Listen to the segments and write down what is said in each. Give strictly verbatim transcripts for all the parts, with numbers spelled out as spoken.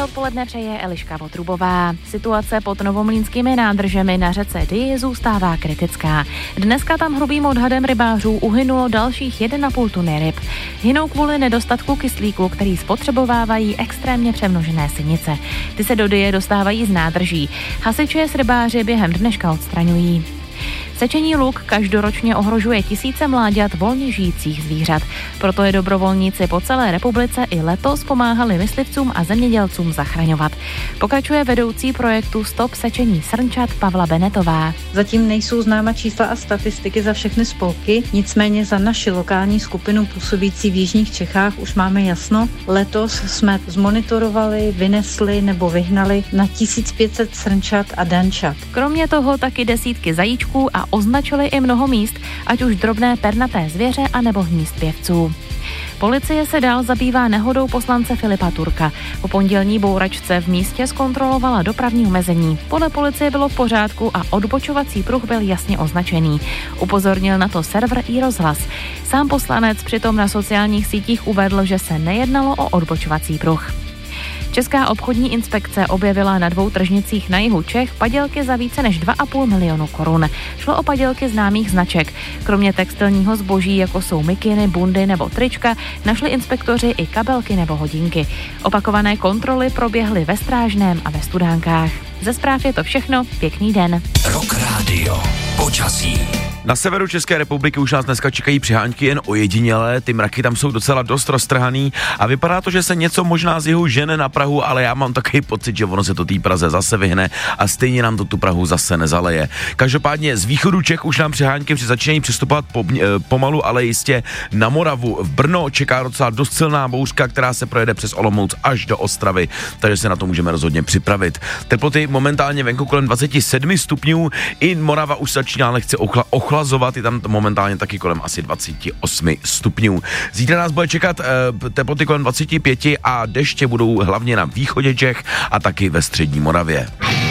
Hezké odpoledne přeje Eliška Votrubová. Situace pod novomlýnskými nádržemi na řece Dyji zůstává kritická. Dneska tam hrubým odhadem rybářů uhynulo dalších jedna celá pět tuny ryb. Hynou kvůli nedostatku kyslíku, který spotřebovávají extrémně přemnožené sinice. Ty se do Dyje dostávají z nádrží. Hasiči je s rybáři během dneška odstraňují. Sečení luk každoročně ohrožuje tisíce mláďat volně žijících zvířat. Proto je dobrovolníci po celé republice i letos pomáhali myslivcům a zemědělcům zachraňovat. Pokračuje vedoucí projektu Stop sečení srnčat Pavla Benetová. Zatím nejsou známa čísla a statistiky za všechny spolky, nicméně za naši lokální skupinu působící v jižních Čechách už máme jasno. Letos jsme zmonitorovali, vynesli nebo vyhnali na tisíc pět set srnčat a dančat. Kromě toho taky desítky zajíčků a označili i mnoho míst, ať už drobné pernaté zvěře anebo hnízd pěvců. Policie se dál zabývá nehodou poslance Filipa Turka. Po pondělní bouračce v místě zkontrolovala dopravní omezení. Podle policie bylo v pořádku a odbočovací pruh byl jasně označený. Upozornil na to server iRozhlas. Sám poslanec přitom na sociálních sítích uvedl, že se nejednalo o odbočovací pruh. Česká obchodní inspekce objevila na dvou tržnicích na jihu Čech padělky za více než dva a půl milionu korun. Šlo o padělky známých značek. Kromě textilního zboží, jako jsou mikiny, bundy nebo trička, našli inspektoři i kabelky nebo hodinky. Opakované kontroly proběhly ve Strážném a ve Studánkách. Ze zpráv je to všechno, pěkný den. Rock Radio, počasí. Na severu České republiky už nás dneska čekají přiháňky jen ojedinělé, ty mraky tam jsou docela dost roztrhaný a vypadá to, že se něco možná z jihu žene na Prahu, ale já mám takový pocit, že ono se to té Praze zase vyhne a stejně nám to tu Prahu zase nezaleje. Každopádně z východu Čech už nám přiháňky začínají přistupovat po, pomalu, ale jistě na Moravu. V Brno čeká docela dost silná bouřka, která se projede přes Olomouc až do Ostravy, takže se na to můžeme rozhodně připravit. Teploty momentálně venku kolem dvacet sedm stupňů, i Morava už začíná lehce ochla, ochlazovat, je tam momentálně taky kolem asi dvacet osm stupňů. Zítra nás bude čekat e, teploty kolem dvacet pět a deště budou hlavně na východě Čech a taky ve střední Moravě.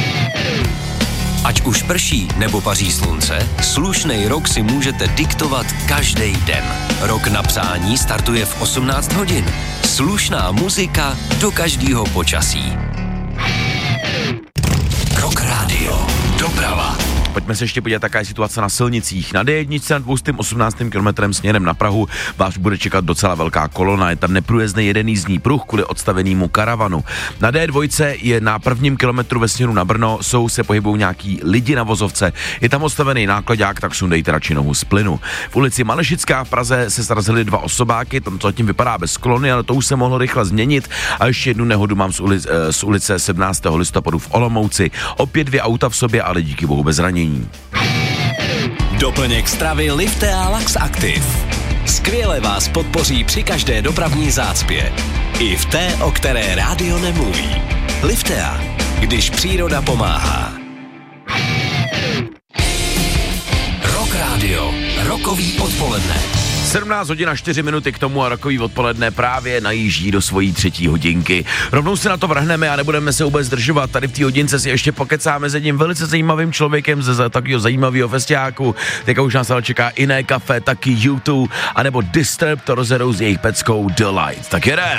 Ať už prší nebo paří slunce, slušnej rok si můžete diktovat každý den. Rok na přání startuje v osmnáct hodin. Slušná muzika do každého počasí. Rock Radio. Doprava. Pojďme se ještě podívat, jaká je situace na silnicích. Na D jedna nad dvě stě osmnáctým kilometrem směrem na Prahu vás bude čekat docela velká kolona. Je tam neprůjezdný jeden jízdní pruh kvůli odstavenému karavanu. Na D dva je na prvním kilometru ve směru na Brno, jsou se pohybují nějaký lidi na vozovce. Je tam odstavený nákladák, tak sundejte radši nohu z plynu. V ulici Malešická v Praze se srazily dva osobáky, tam to zatím vypadá bez kolony, ale to už se mohlo rychle změnit. A ještě jednu nehodu mám z, ulic, z ulice sedmnáctého listopadu v Olomouci. Opět dvě auta v sobě, ale díky bohu bez zranění. Doplněk stravy Liftea Lax Active. Skvěle vás podpoří při každé dopravní zácpě. I v té, o které rádio nemluví. Liftea, když příroda pomáhá. Rock Radio, rokový odpoledne. sedmnáct hodin a čtyři minuty k tomu a rokový odpoledne právě najíždí do svojí třetí hodinky. Rovnou se na to vrhneme a nebudeme se vůbec zdržovat. Tady v té hodince si ještě pokecáme s jedním velice zajímavým člověkem ze takového zajímavého festiáku. Teďka už nás ale čeká Iné kafe, taky U dva, anebo Disturbed, to rozjedou s jejich peckou The Light. Tak jedem!